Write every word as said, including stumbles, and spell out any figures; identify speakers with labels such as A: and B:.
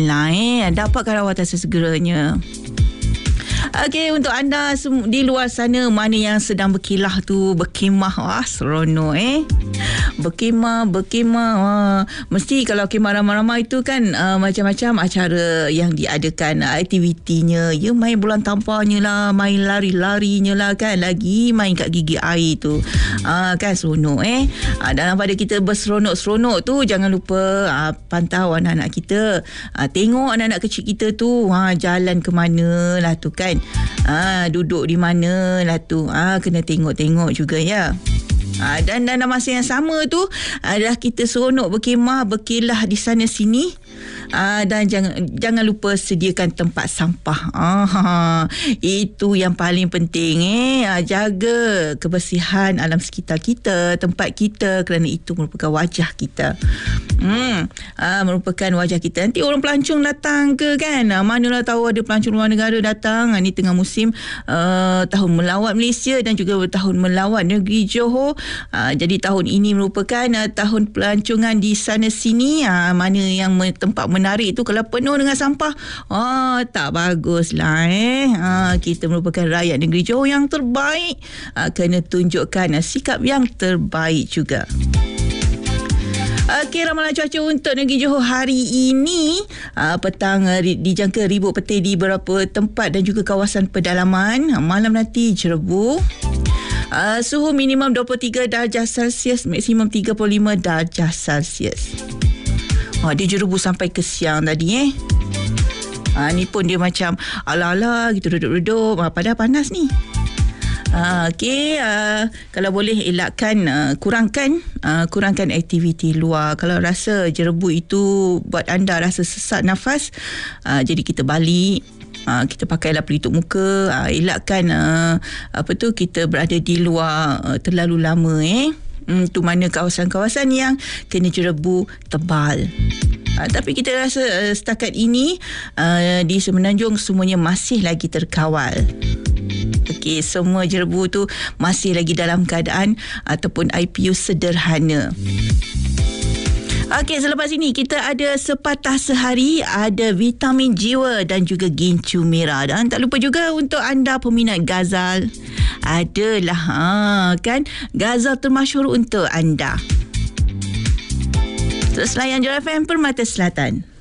A: lah eh. Dapatkan rawatan sesegeranya. Okey, untuk anda di luar sana mana yang sedang berkilah tu, berkemah, wah seronok eh. Berkemah, berkemah. Wah. Mesti kalau kemah ramai-ramai itu kan uh, macam-macam acara yang diadakan, uh, aktivitinya. Ya, main bulan tampaknya lah, main lari-larinya lah kan. Lagi main kat gigi air tu. Uh, kan seronok eh. Uh, dalam pada kita berseronok-seronok tu, jangan lupa uh, pantau anak-anak kita. Uh, tengok anak-anak kecil kita tu, uh, jalan ke mana lah tu kan. Ah, duduk di mana lah tu. Ah, kena tengok-tengok juga ya. Ah, dan dalam masa yang sama tu adalah kita seronok berkemah, berkelah di sana sini. Ah, dan jangan jangan lupa sediakan tempat sampah. Ah, itu yang paling penting eh. Ah, jaga kebersihan alam sekitar kita, tempat kita, kerana itu merupakan wajah kita. Hmm, ah, merupakan wajah kita. Nanti orang pelancong datang ke kan? Ah, manalah tahu ada pelancong luar negara datang. Ah, ni tengah musim uh, tahun melawat Malaysia dan juga tahun melawat negeri Johor. Uh, jadi tahun ini merupakan uh, tahun pelancongan di sana sini. Uh, mana yang me- tempat menarik itu kalau penuh dengan sampah, oh, tak baguslah eh. Uh, kita merupakan rakyat negeri Johor yang terbaik. Uh, kena tunjukkan uh, sikap yang terbaik juga. Okey, ramalan cuaca untuk negeri Johor hari ini, uh, petang uh, dijangka ribut petir di beberapa tempat dan juga kawasan pedalaman. Uh, malam nanti jerebu. Uh, suhu minimum dua puluh tiga darjah Celsius, maksimum tiga puluh lima darjah Celsius. Oh, dia jerebu sampai ke siang tadi eh. Uh, ni pun dia macam ala-ala gitu, duduk-duduk. Uh, padahal panas ni. Uh, Okey, uh, kalau boleh elakkan, uh, kurangkan uh, kurangkan aktiviti luar. Kalau rasa jerebu itu buat anda rasa sesak nafas, uh, jadi kita balik. Uh, kita pakailah pelitup muka, uh, elakkan uh, apa tu kita berada di luar uh, terlalu lama eh. Hmm, tu mana kawasan-kawasan yang kena jerebu tebal. Uh, tapi kita rasa uh, setakat ini uh, di Semenanjung semuanya masih lagi terkawal. Okey, semua jerebu tu masih lagi dalam keadaan ataupun I P U sederhana. Okey, selepas ini kita ada sepatah sehari, ada vitamin jiwa dan juga gincu merah. Dan tak lupa juga untuk anda peminat ghazal, adalah ha, kan ghazal termasyhur untuk anda. Terus layan J F M Permata Selatan.